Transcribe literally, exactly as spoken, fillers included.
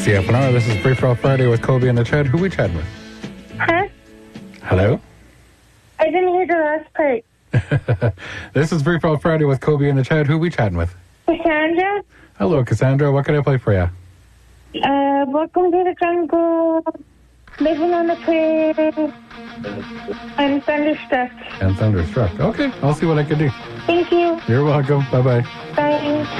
C F N R, this is Free For All Friday with Kobe and the Chad. Who we chatting with? Huh? Hello? I didn't hear the last part. This is Free For All Friday with Kobe and the Chad. Who we chatting with? Cassandra? Hello, Cassandra. What can I play for you? Uh, welcome to the jungle. Living on a prayer. And Thunderstruck. And Thunderstruck. Okay, I'll see what I can do. Thank you. You're welcome. Bye-bye. Bye.